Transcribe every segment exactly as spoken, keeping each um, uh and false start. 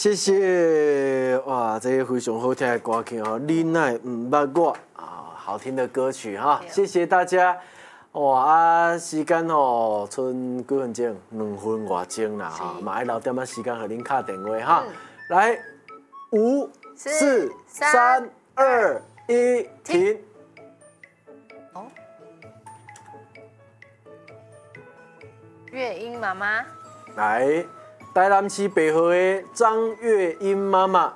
谢谢哇，这个非常好听的歌曲哦，你奈唔捌我啊，好听的歌曲哈，谢谢大家。哇啊，时间吼，剩几分钟，两分外钟啦哈，嘛爱留点仔时间和恁敲电话哈。来，五、四、三、二、一，停。 哦，月英妈妈。 来，台南市北河的张月英妈妈，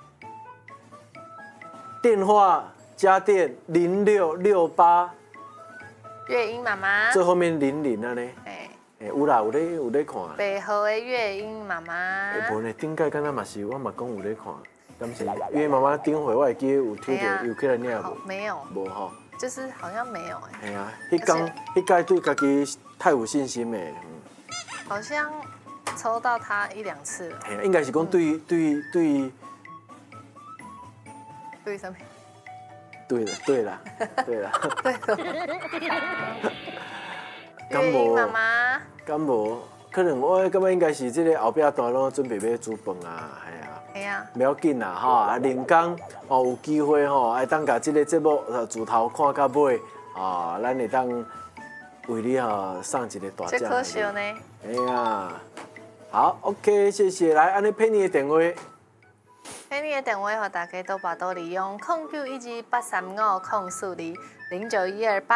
电话家电零六六八。 月英妈妈， 最后面零零啊呢？ 哎， 哎，有啦，有咧有咧看。 北河的月英妈妈。 哎，无呢，顶届敢若嘛是，我嘛讲有咧看，敢是因为妈妈顶回我会记得有抽到有起来领无？ 没有。 无吼。 就是好像没有哎。 系啊，迄天迄届对家己太有信心的。 好像抽到他一两次了。 系啊，应该是讲对对对。 对什么？ 对了，对了，对了。 对了。月英妈妈。 敢无？可能我感觉应该是这个后壁段拢准备要煮饭啊，系啊。 系啊。 不要紧啦，吼啊，连工哦有机会吼，爱当甲这个节目自头看到尾，啊，咱会当为你吼送一个大奖。 这可惜呢。 哎呀，好 ，OK， 谢谢。来，安尼配你的电话。 配你的电话，和大家都把都利用零九一二八三五零四二零九一二八。